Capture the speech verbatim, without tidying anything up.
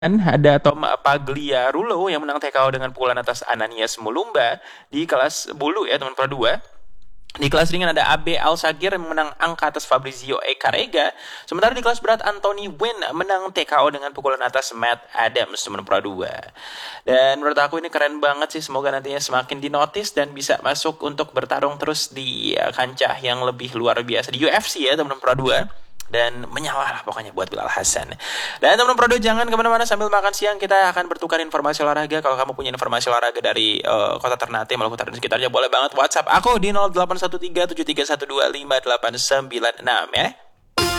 Ada Tom Pagliarulo yang menang T K O dengan pukulan atas Ananias Mulumba di kelas bulu ya teman Pro dua. Di kelas ringan ada Abe Al-Sagir yang menang angka atas Fabrizio Ekarega. Sementara di kelas berat Anthony Win menang T K O dengan pukulan atas Matt Adams teman Pro dua. Dan menurut aku ini keren banget sih. Semoga nantinya semakin dinotis dan bisa masuk untuk bertarung terus di uh, kancah yang lebih luar biasa di U F C ya teman Pro dua. Dan menyala lah pokoknya buat Bilal Hasan. Dan teman-teman Prodo jangan kemana-mana sambil makan siang. Kita akan bertukar informasi olahraga. Kalau kamu punya informasi olahraga dari uh, kota Ternate, Maluku Utara dan sekitarnya, boleh banget WhatsApp aku di nol delapan satu tiga tujuh tiga satu dua lima delapan sembilan enam ya.